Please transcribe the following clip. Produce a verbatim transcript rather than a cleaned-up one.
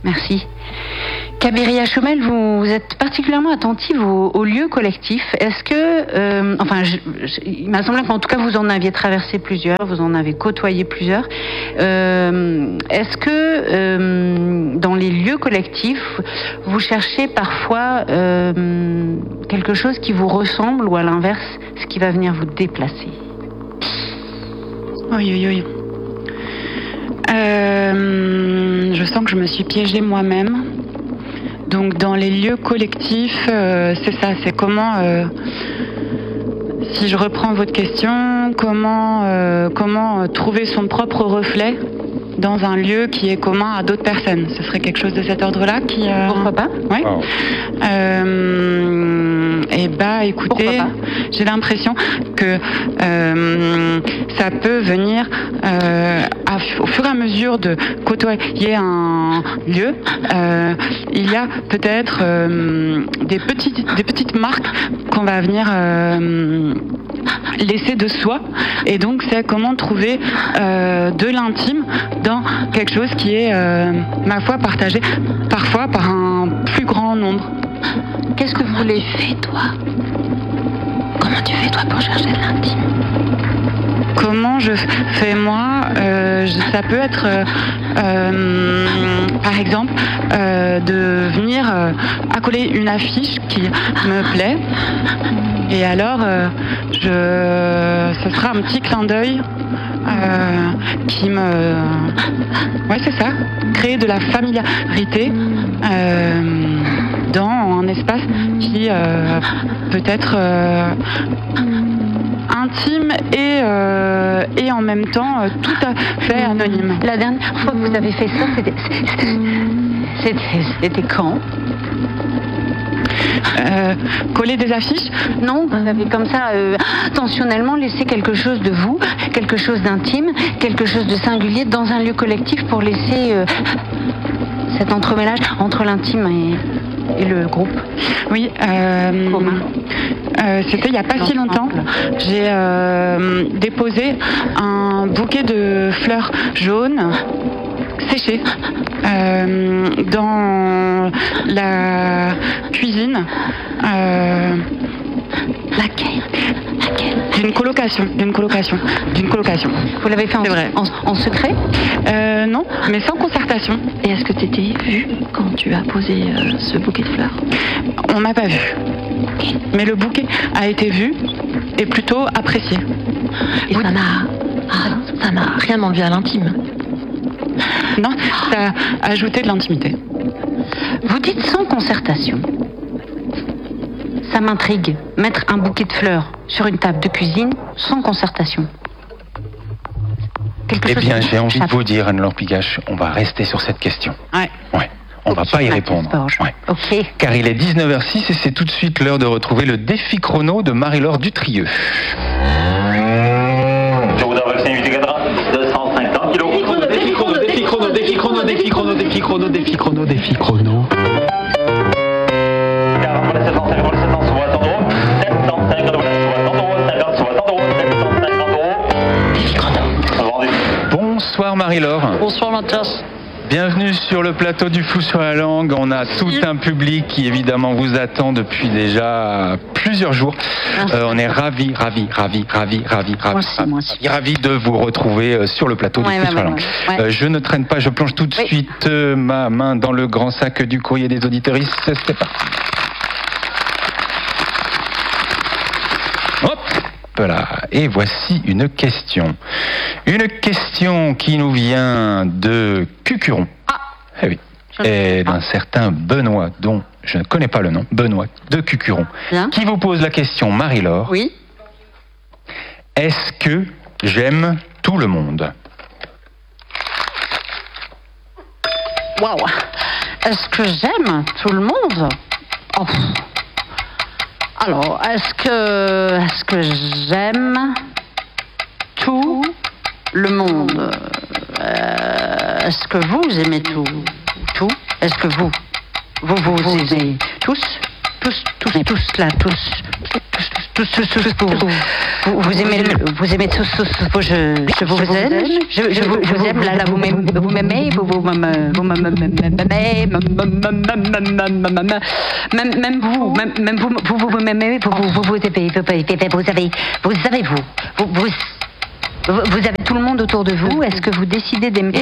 Merci. Kabiria Choumel, vous, vous êtes particulièrement attentive aux, aux lieux collectifs. Est-ce que, euh, enfin, je, je, il m'a semblé qu'en tout cas vous en aviez traversé plusieurs, vous en avez côtoyé plusieurs. Euh, est-ce que euh, dans les lieux collectifs, vous cherchez parfois euh, quelque chose qui vous ressemble ou à l'inverse, ce qui va venir vous déplacer? Oui, oui, oui. Euh, je sens que je me suis piégée moi-même. Donc dans les lieux collectifs, euh, c'est ça, c'est comment, euh, si je reprends votre question, comment, euh, comment trouver son propre reflet dans un lieu qui est commun à d'autres personnes. Ce serait quelque chose de cet ordre-là qui... Euh... Pourquoi pas? Oui. Wow. Euh, et bah écoutez, j'ai l'impression que euh, ça peut venir euh, à, au fur et à mesure de côtoyer un lieu. Euh, il y a peut-être euh, des petites, des petites marques qu'on va venir euh, laisser de soi. Et donc c'est comment trouver euh, de l'intime dans quelque chose qui est, euh, ma foi, partagé parfois par un plus grand nombre. Qu'est-ce que vous voulez faire, toi? Comment tu fais, toi, pour chercher de l'intime? Comment je fais, moi euh, Ça peut être, euh, euh, par exemple, euh, de venir euh, accoler une affiche qui me plaît. Et alors, euh, je, ce sera un petit clin d'œil euh, qui me... Ouais, c'est ça. Créer de la familiarité euh, dans un espace qui euh, peut être euh, intime et, euh, et en même temps euh, tout à fait anonyme. La dernière fois que vous avez fait ça, c'était, c'était, c'était quand? Euh, coller des affiches? Non, vous avez comme ça euh, intentionnellement laissé quelque chose de vous, quelque chose d'intime, quelque chose de singulier dans un lieu collectif pour laisser euh, cet entremêlage entre l'intime et, et le groupe. Oui, euh, euh, c'était il n'y a pas si longtemps. J'ai euh, déposé un bouquet de fleurs jaunes séchées euh, dans la cuisine. Euh, Laquelle? Laquelle? D'une colocation, d'une colocation, d'une colocation. Vous l'avez fait en, C'est vrai. en, en secret? euh, Non, mais sans concertation. Et est-ce que tu étais vue quand tu as posé euh, ce bouquet de fleurs? On m'a pas vu. Mais le bouquet a été vu et plutôt apprécié. Et ça n'a, ah, ça n'a rien enlevé à l'intime? Non, ça a ajouté de l'intimité. Vous dites sans concertation. Ça m'intrigue. Mettre un bouquet de fleurs sur une table de cuisine sans concertation. Quelque Eh chose bien, qui j'ai envie de m'échappe. vous dire, Anne-Laure Pigache, on va rester sur cette question. Ouais. Ouais. On ne va pas y répondre. Ouais. Ok. Car il est dix-neuf heures six et c'est tout de suite l'heure de retrouver le défi chrono de Marie-Laure Dutrieux. Je voudrais vacciner huit cadran, deux cent cinquante kilos. Défi chrono, défi chrono, défi chrono, défi chrono, défi chrono, défi chrono, défi chrono. quarante pour les sept cent cinquante, pour les sept cents, soit cent euros. sept cent cinquante, soit cent euros. cinquante, soit cent euros. sept cent cinquante euros. Défi chrono. Vendu. Bonsoir Marie-Laure. Bonsoir Mathias. Bienvenue sur le plateau du Fou sur la langue. On a tout un public qui évidemment vous attend depuis déjà plusieurs jours. Euh, on est ravis, ravis, ravis, ravis, ravis, ravis, Moi aussi, moi aussi. ravis, ravis de vous retrouver euh, sur le plateau du Ouais, Fou ouais, sur la ouais, langue. ouais. Euh, je ne traîne pas, je plonge tout de Oui. suite euh, ma main dans le grand sac du courrier des auditeuristes. C'est parti. Hop là. Et voici une question. Une question qui nous vient de Cucuron. Ah. Eh oui. Et d'un certain Benoît, dont je ne connais pas le nom, Benoît de Cucuron, Bien. qui vous pose la question, Marie-Laure. Oui. Est-ce que j'aime tout le monde? Waouh. Est-ce que j'aime tout le monde? Oh. Alors, est-ce que, est-ce que j'aime tout le monde? Euh, est-ce que vous aimez tout? Tout? Est-ce que vous, vous, vous, vous aimez tous? Tous, tous, tous, là, tous, tous, tous, tous, tous, tous, vous, vous, vous aimez, le- vous aimez tous, tous, tous, je, je vous aime, je, je, vous, je vous aime, là, là, vous m'aimez, vous m'aimez, vous, vous m'aimez, vous m'aimez, même, même vous, même, même vous, vous, vous m'aimez, vous, vous, vous, vous aimez, vous avez, vous avez, vous, vous, vous, vous avez tout le monde autour de vous. Est-ce que vous décidez d'aimer